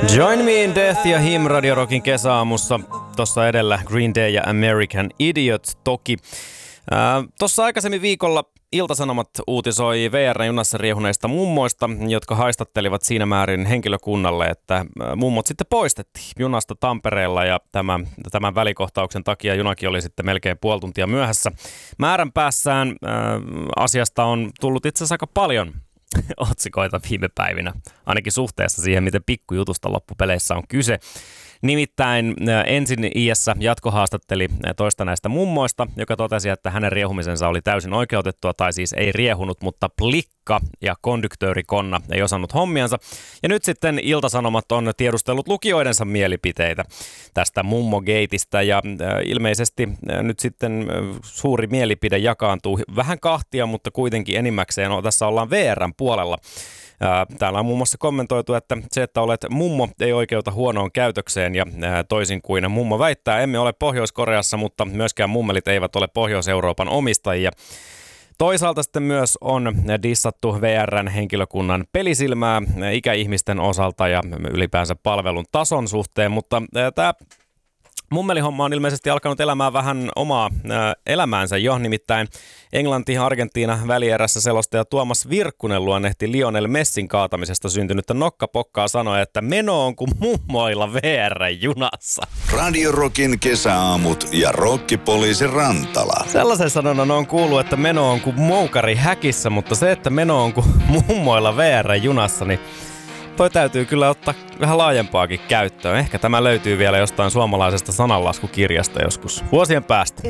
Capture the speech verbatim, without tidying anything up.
Join Me in Death ja Him Radio Rockin kesäaamussa. Tossa edellä Green Day ja American Idiot toki. Äh, Tuossa aikaisemmin viikolla Ilta-Sanomat uutisoi V R-junassa riehuneista mummoista, jotka haistattelivat siinä määrin henkilökunnalle, että mummot sitten poistettiin junasta Tampereella ja tämän, tämän välikohtauksen takia junakin oli sitten melkein puoli tuntia myöhässä. Määrän päässään äh, asiasta on tullut itse asiassa aika paljon otsikoita viime päivinä, ainakin suhteessa siihen, miten pikkujutusta loppupeleissä on kyse. Nimittäin ensin iässä jatkohaastatteli toista näistä mummoista, joka totesi, että hänen riehumisensa oli täysin oikeutettua, tai siis ei riehunut, mutta plikka ja konduktööri Konna ei osannut hommiansa. Ja nyt sitten Ilta-Sanomat on tiedustellut lukijoidensa mielipiteitä tästä mummogeitistä, ja ilmeisesti nyt sitten suuri mielipide jakaantuu vähän kahtia, mutta kuitenkin enimmäkseen no, tässä ollaan V R:n puolella. Täällä on muun muassa kommentoitu, että se, että olet mummo, ei oikeuta huonoon käytökseen, ja toisin kuin mummo väittää, emme ole Pohjois-Koreassa, mutta myöskään mummelit eivät ole Pohjois-Euroopan omistajia. Toisaalta sitten myös on dissattu V R:n henkilökunnan pelisilmää ikäihmisten osalta ja ylipäänsä palvelun tason suhteen, mutta tämä mummelihomma on ilmeisesti alkanut elämään vähän omaa ää, elämäänsä jo, nimittäin Englanti-Argentiina välierässä selostaja Tuomas Virkkunen luonnehti Lionel Messin kaatamisesta syntynyttä nokkapokkaa sanoen, että meno on kuin mummoilla V R-junassa. Radio Rockin kesäaamut ja rokkipoliisi Rantala. Sellaisen sanonnan on kuullut, että meno on kuin moukari häkissä, mutta se, että meno on kuin mummoilla V R-junassa, niin toi täytyy kyllä ottaa vähän laajempaakin käyttöön. Ehkä tämä löytyy vielä jostain suomalaisesta sananlaskukirjasta joskus vuosien päästä.